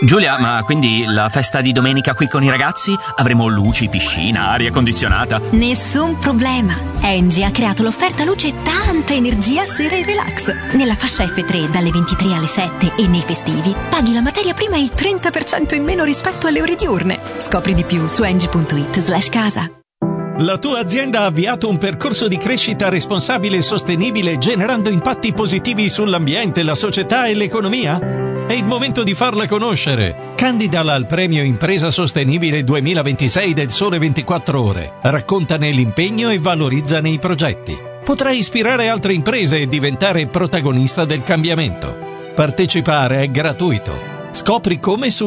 Giulia, ma quindi la festa di domenica qui con i ragazzi? Avremo luci, piscina, aria condizionata? Nessun problema. Engie ha creato l'offerta luce e tanta energia sera e relax. Nella fascia F3 dalle 23 alle 7 e nei festivi paghi la materia prima il 30% in meno rispetto alle ore diurne. Scopri di più su engie.it/casa. La tua azienda ha avviato un percorso di crescita responsabile e sostenibile generando impatti positivi sull'ambiente, la società e l'economia? È il momento di farla conoscere. Candidala al premio Impresa Sostenibile 2026 del Sole 24 Ore. Raccontane l'impegno e valorizzane i progetti. Potrai ispirare altre imprese e diventare protagonista del cambiamento. Partecipare è gratuito. Scopri come su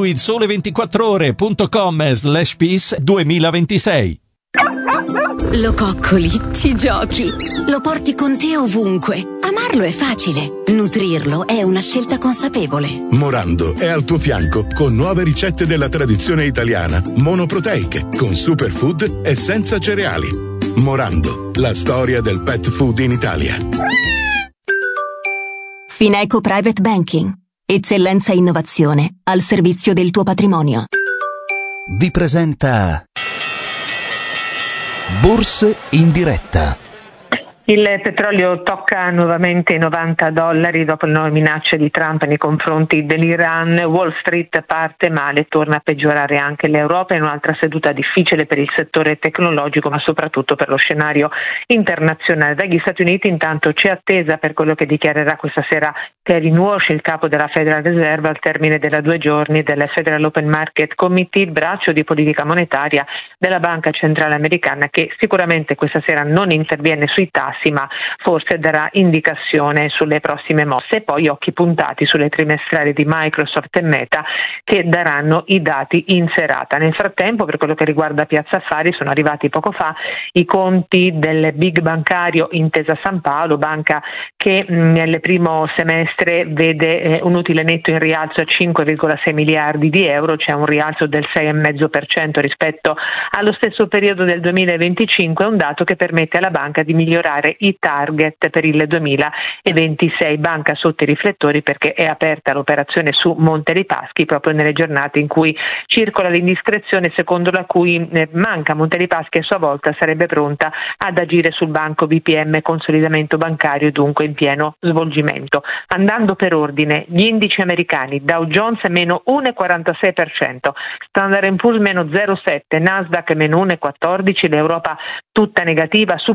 ilsole24ore.com/peace 2026. Lo coccoli, ci giochi, lo porti con te ovunque. Amarlo è facile, nutrirlo è una scelta consapevole. Morando è al tuo fianco con nuove ricette della tradizione italiana, monoproteiche, con superfood e senza cereali. Morando, la storia del pet food in Italia. Fineco Private Banking. Eccellenza e innovazione al servizio del tuo patrimonio. Vi presenta Borse in diretta. Il petrolio tocca nuovamente i $90 dopo le nuove minacce di Trump nei confronti dell'Iran. Wall Street parte male, torna a peggiorare anche l'Europa in un'altra seduta difficile per il settore tecnologico, ma soprattutto per lo scenario internazionale. Dagli Stati Uniti intanto c'è attesa per quello che dichiarerà questa sera Kevin Walsh, il capo della Federal Reserve, al termine della 2 giorni del Federal Open Market Committee, il braccio di politica monetaria della Banca Centrale Americana, che sicuramente questa sera non interviene sui tassi, ma forse darà indicazione sulle prossime mosse. E poi occhi puntati sulle trimestrali di Microsoft e Meta, che daranno i dati in serata. Nel frattempo, per quello che riguarda Piazza Affari, sono arrivati poco fa i conti del big bancario Intesa Sanpaolo, banca che nel primo semestre vede un utile netto in rialzo a 5,6 miliardi di euro, c'è un rialzo del 6,5% rispetto allo stesso periodo del 2025, un dato che permette alla banca di migliorare i target per il 2026. Banca sotto i riflettori perché è aperta l'operazione su Monte dei Paschi proprio nelle giornate in cui circola l'indiscrezione secondo la cui Banca Monte dei Paschi a sua volta sarebbe pronta ad agire sul banco BPM, consolidamento bancario dunque in pieno svolgimento. Andando per ordine, gli indici americani: Dow Jones meno 1,46%, Standard & Poor's meno 0,7%, Nasdaq meno 1,14%, l'Europa tutta negativa, su